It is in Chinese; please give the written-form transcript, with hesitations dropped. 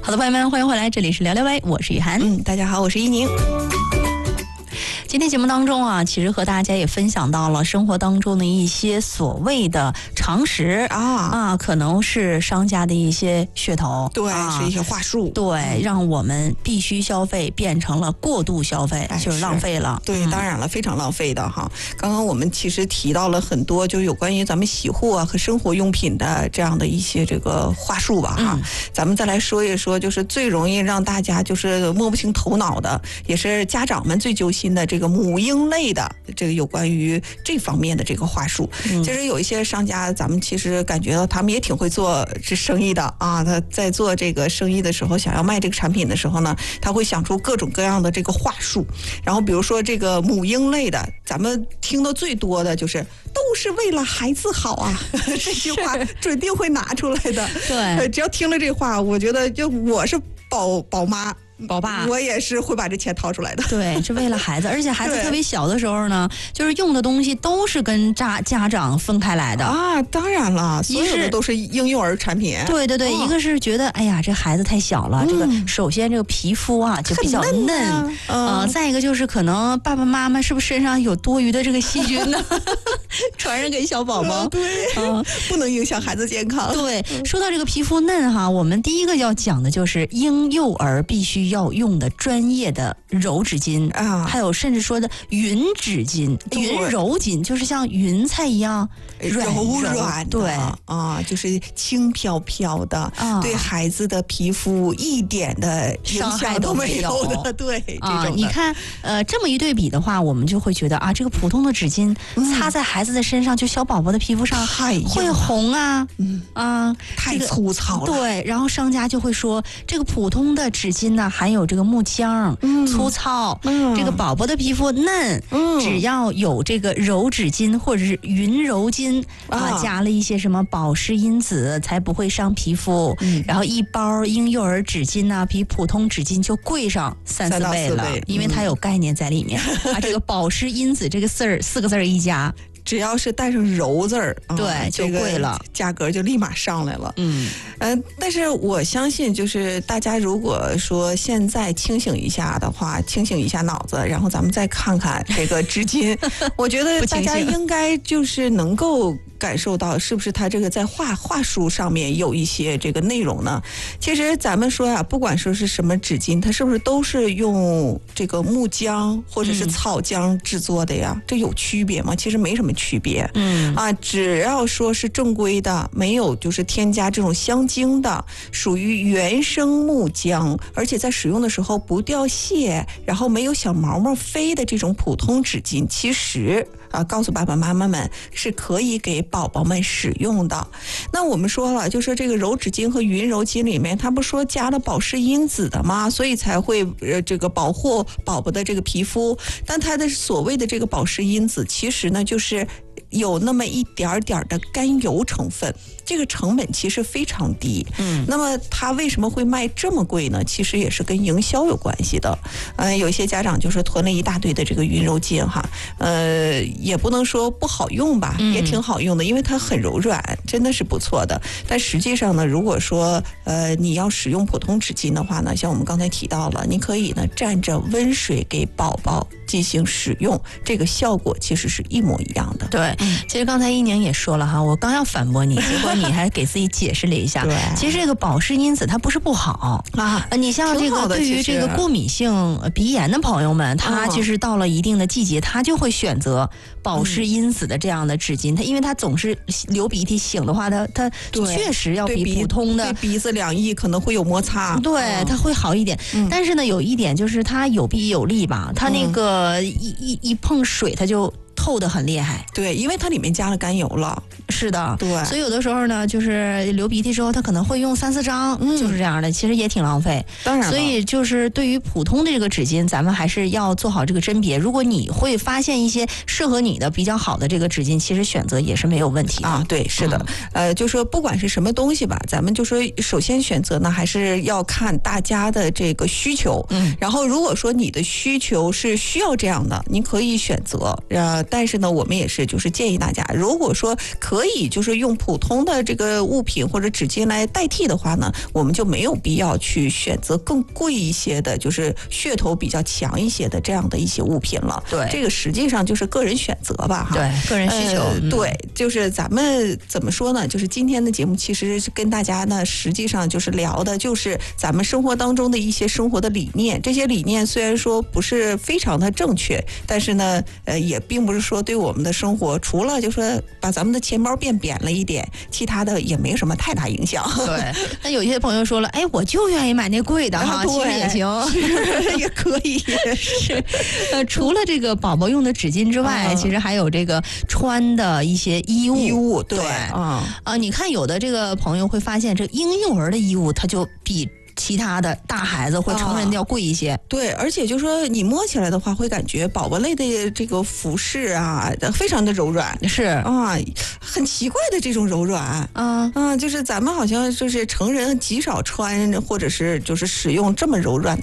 好的，朋友们，欢迎回来，这里是聊聊喂，我是雨涵。 大家好，我是依宁。 今天节目当中啊，其实和大家也分享到了生活当中的一些所谓的常识可能是商家的一些噱头， 对，是一些话术， 对，让我们必须消费变成了过度消费，就是浪费了。 对，当然了，非常浪费的哈。刚刚我们其实提到了很多，就有关于咱们洗护和生活用品的这样的一些这个话术吧哈。咱们再来说一说，就是最容易让大家就是摸不清头脑的，也是家长们最揪心的这个母婴类的这个有关于这方面的这个话术。其实有一些商家，咱们其实感觉到他们也挺会做这生意的啊。他在做这个生意的时候，想要卖这个产品的时候呢，他会想出各种各样的这个话术。然后比如说这个母婴类的，咱们听的最多的就是都是为了孩子好啊，这句话准定会拿出来的。 对， 只要听了这话，我觉得就我是宝妈。 宝爸， 我也是会把这钱掏出来的。 对，是为了孩子，而且孩子特别小的时候呢，就是用的东西都是跟家长分开来的啊。当然了，所有的都是婴幼儿产品。 对对对，一个是觉得哎呀，这孩子太小了，这个首先这个皮肤啊就比较嫩再一个就是可能爸爸妈妈是不是身上有多余的这个细菌呢，传染给小宝宝。 对，不能影响孩子健康。 对，说到这个皮肤嫩哈，我们第一个要讲的就是婴幼儿必须要用的专业的柔纸巾还有甚至说的匀纸巾、匀柔巾，就是像云彩一样柔软的， 对就是轻飘飘的，对孩子的皮肤一点的伤害都没有的。对你看这么一对比的话，我们就会觉得这个普通的纸巾擦在孩子的身上，就小宝宝的皮肤上会红太粗糙了。 对，然后商家就会说这个普通的纸巾呢含有这个木浆，粗糙，这个宝宝的皮肤嫩，只要有这个柔纸巾或者是匀柔巾加了一些什么保湿因子，才不会伤皮肤。然后一包婴幼儿纸巾呢，比普通纸巾就贵上3-4倍了，因为它有概念在里面这个保湿因子这个4个字一加。 只要是带上柔字儿， 对，就贵了， 价格就立马上来了。但是我相信，就是大家如果说现在清醒一下的话，清醒一下脑子，然后咱们再看看这个纸巾，我觉得大家应该就是能够感受到，是不是它这个在话术上面有一些这个内容呢？其实咱们说不管说是什么纸巾，它是不是都是用这个木浆或者是草浆制作的呀？这有区别吗？其实没什么区别。只要说是正规的，没有就是添加这种香精的，属于原生木浆，而且在使用的时候不掉屑，然后没有小毛毛飞的这种普通纸巾，其实告诉爸爸妈妈们是可以给宝宝们使用的。那我们说了，就是这个柔纸巾和匀柔巾里面，它不说加了保湿因子的吗？所以才会这个保护宝宝的这个皮肤。但它的所谓的这个保湿因子，其实呢就是有那么一点点的甘油成分，这个成本其实非常低。那么它为什么会卖这么贵呢？其实也是跟营销有关系的。有一些家长就是囤了一大堆的这个匀柔巾也不能说不好用吧，也挺好用的，因为它很柔软，真的是不错的。但实际上呢，如果说你要使用普通纸巾的话呢，像我们刚才提到了，你可以呢蘸着温水给宝宝进行使用，这个效果其实是一模一样的。 对，其实刚才依宁也说了我刚要反驳你，结果你还给自己解释了一下。其实这个保湿因子它不是不好你像这个对于这个过敏性鼻炎的朋友们，他其实到了一定的季节，他就会选择保湿因子的这样的纸巾。他因为他总是流鼻涕擤的话，他确实要比普通的对鼻子两翼可能会有摩擦， 对，它会好一点。但是呢，有一点就是它有弊有利吧，它那个一碰水，它就透得很厉害。 对，因为它里面加了甘油了。 是的， 对， 所以有的时候呢，就是流鼻涕之后，他可能会用3-4张，就是这样的，其实也挺浪费。 当然， 所以就是对于普通的这个纸巾，咱们还是要做好这个甄别。如果你会发现一些适合你的比较好的这个纸巾，其实选择也是没有问题的对，是的。就说不管是什么东西吧，咱们就说首先选择呢，还是要看大家的这个需求。然后如果说你的需求是需要这样的，你可以选择。 但是呢，我们也是就是建议大家，如果说可以就是用普通的这个物品或者纸巾来代替的话呢，我们就没有必要去选择更贵一些的，就是噱头比较强一些的这样的一些物品了。 对， 这个实际上就是个人选择吧，哈。 对，个人需求。 对，就是咱们怎么说呢？就是今天的节目其实跟大家呢，实际上就是聊的就是咱们生活当中的一些生活的理念。这些理念虽然说不是非常的正确，但是呢，也并不是说对我们的生活，除了就说把咱们的钱包变扁了一点，其他的也没有什么太大影响。 对，那有一些朋友说了，哎，我就愿意买那贵的哈，其实也行， 也可以。 是，除了这个宝宝用的纸巾之外，其实还有这个穿的一些衣物。 对， 你看有的这个朋友会发现，这婴幼儿的衣物它就比其他的大孩子或成人的要贵一些。 对，而且就说你摸起来的话，会感觉宝宝类的这个服饰啊，非常的柔软。 是啊，很奇怪的这种柔软。就是咱们好像就是成人极少穿或者是就是使用这么柔软的